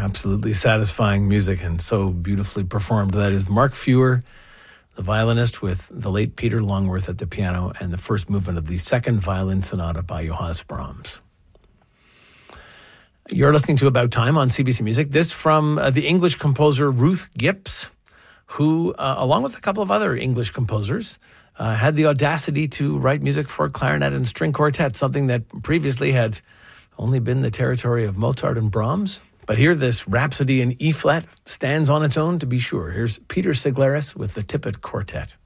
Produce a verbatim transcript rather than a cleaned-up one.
absolutely satisfying music and so beautifully performed. That is Mark Feuer, the violinist, with the late Peter Longworth at the piano and the first movement of the second violin sonata by Johannes Brahms. You're listening to About Time on C B C Music. This from uh, the English composer Ruth Gips, who, uh, along with a couple of other English composers, uh, had the audacity to write music for clarinet and string quartet, something that previously had only been the territory of Mozart and Brahms. But here, this Rhapsody in E-flat stands on its own, to be sure. Here's Peter Siglaris with the Tippett Quartet.